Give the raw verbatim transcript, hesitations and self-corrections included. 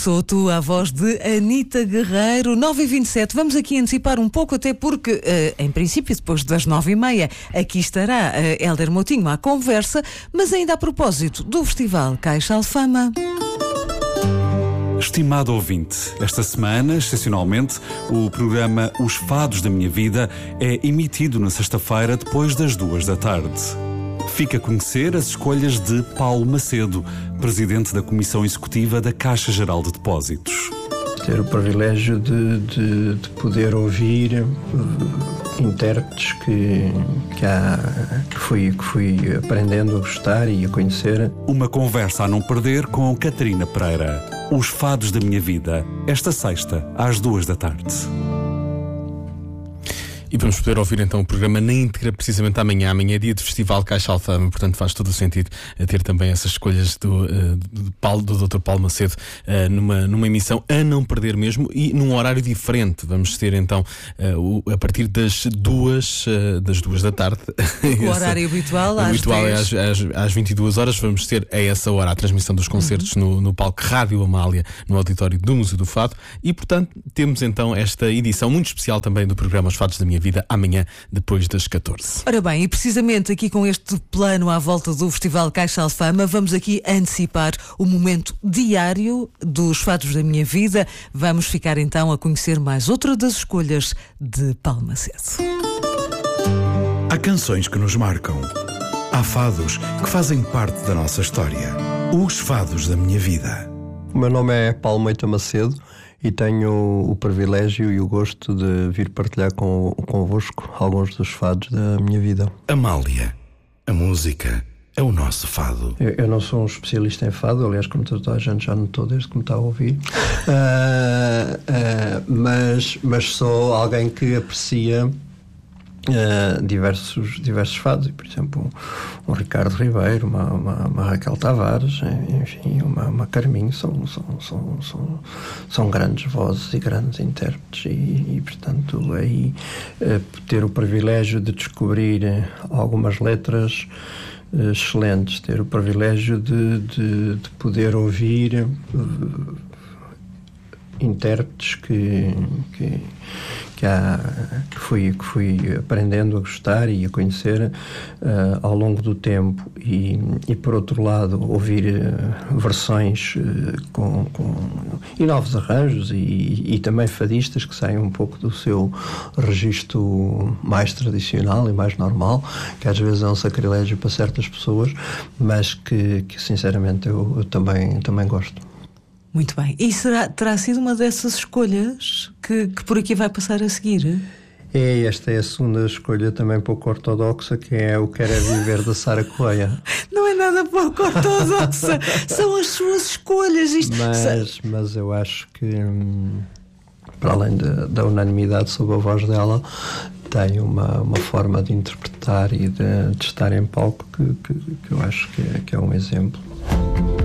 Sou Tu, a voz de Anita Guerreiro, nove e vinte e sete. Vamos aqui antecipar um pouco, até porque, uh, em princípio, depois das nove e meia, aqui estará uh, Hélder Moutinho à conversa, mas ainda a propósito do Festival Caixa Alfama. Estimado ouvinte, esta semana, excepcionalmente, o programa Os Fados da Minha Vida é emitido na sexta-feira depois das duas da tarde. Fica a conhecer as escolhas de Paulo Macedo, presidente da Comissão Executiva da Caixa Geral de Depósitos. Ter o privilégio de, de, de poder ouvir uh, intérpretes que, que, há, que, fui, que fui aprendendo a gostar e a conhecer. Uma conversa a não perder com Catarina Pereira. Os Fados da Minha Vida, esta sexta, às duas da tarde. E vamos poder ouvir então o programa na íntegra precisamente amanhã. Amanhã é dia de Festival Caixa Alfama, portanto faz todo o sentido a ter também essas escolhas do, uh, do, Paulo, do doutor Paulo Macedo uh, numa, numa emissão a não perder mesmo e num horário diferente. Vamos ter então uh, o, a partir das duas, uh, das duas da tarde. O horário habitual, às habitual é às, às, às vinte e duas horas. Vamos ter a essa hora a transmissão dos concertos uhum. no, no palco Rádio Amália, no auditório do Museu do Fado. E portanto temos então esta edição muito especial também do programa Os Fados da Minha Vida, amanhã, depois das catorze. Ora bem, e precisamente aqui com este plano à volta do Festival Caixa Alfama, vamos aqui antecipar o momento diário dos Fados da Minha Vida. Vamos ficar então a conhecer mais outra das escolhas de Paulo Macedo. Há canções que nos marcam. Há fados que fazem parte da nossa história. Os Fados da Minha Vida. O meu nome é Paulo Moita Macedo e tenho o privilégio e o gosto de vir partilhar com, convosco alguns dos fados da minha vida. Amália, a música é o nosso fado. Eu, eu não sou um especialista em fado, aliás, como toda a gente já notou desde que me está a ouvir, uh, uh, mas, mas sou alguém que aprecia Uh, diversos, diversos fados, por exemplo um, um Ricardo Ribeiro, uma, uma, uma Raquel Tavares, enfim, uma, uma Carminho, são, são, são, são, são grandes vozes e grandes intérpretes e, e portanto aí uh, ter o privilégio de descobrir algumas letras uh, excelentes, ter o privilégio de, de, de poder ouvir uh, intérpretes que, que Que, há, que, fui, que fui aprendendo a gostar e a conhecer uh, ao longo do tempo e, e por outro lado ouvir uh, versões uh, com, com, e novos arranjos e, e também fadistas que saem um pouco do seu registro mais tradicional e mais normal, que às vezes é um sacrilégio para certas pessoas, mas que, que sinceramente eu, eu também, também gosto. Muito bem. E será, terá sido uma dessas escolhas que, que por aqui vai passar a seguir? É, esta é a segunda escolha também pouco ortodoxa, que é o Quero é Viver da Sara Correia. Não é nada pouco ortodoxa, são as suas escolhas. Isto... Mas, mas eu acho que, hum, para além de, da unanimidade sobre a voz dela, tem uma, uma forma de interpretar e de, de estar em palco que, que, que eu acho que é, que é um exemplo.